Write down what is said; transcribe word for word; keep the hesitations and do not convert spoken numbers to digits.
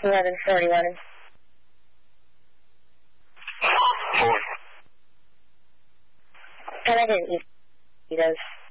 eleven forty-one. Four. And I didn't eat those.